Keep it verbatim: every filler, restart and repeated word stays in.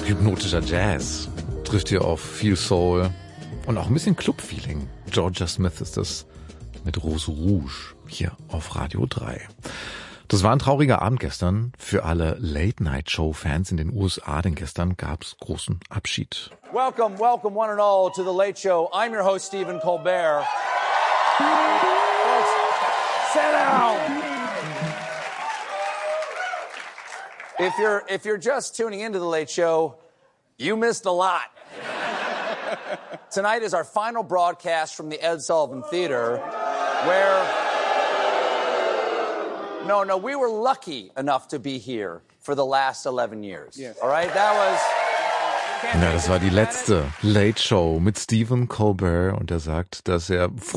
Hypnotischer Jazz trifft hier auf viel Soul und auch ein bisschen Club-Feeling. Georgia Smith ist das mit Rose Rouge hier auf Radio drei. Das war ein trauriger Abend gestern für alle Late-Night-Show-Fans in den U S A, denn gestern gab's großen Abschied. Welcome, welcome one and all to the Late Show. I'm your host, Stephen Colbert. Folks, sit down. If you're, if you're just tuning into the Late Show, you missed a lot. Tonight is our final broadcast from the Ed Sullivan Theater, where... No, no, we were lucky enough to be here for the last eleven years. Yes. All right, that was... Ja, das war die letzte Late Show mit Stephen Colbert und er sagt, dass er